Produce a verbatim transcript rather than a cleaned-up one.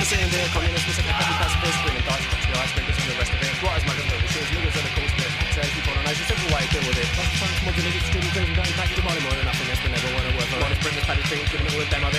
saying there, communists, we said the copy pacifist, bringing thoughts, the ice breakers and the rest of it. What is my good movie? Shows niggas on the coast there. Says people on ice, it's simple way to deal with it. Lots of times, come on, the niggas, streaming things, and going back to the money more than nothing. That's been never one of work. Honest, bring this paddy thing, giving it with them, I